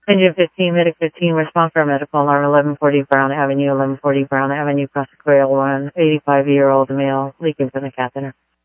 Engine 15, Medic 15, respond for a medical alarm, 1140 Brown Avenue, 1140 Brown Avenue, Costa Coya 1, 85-year-old male, leaking from the catheter.